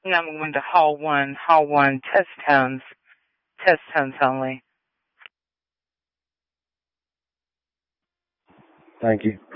Now I'm going to Hall 1. Hall 1, test tones. Test tones only. Thank you.